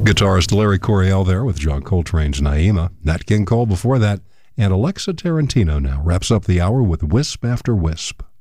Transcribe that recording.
Guitarist Larry Coryell there with John Coltrane's Naima. Nat King Cole before that. And Alexa Tarantino now wraps up the hour with Wisp After Wisp.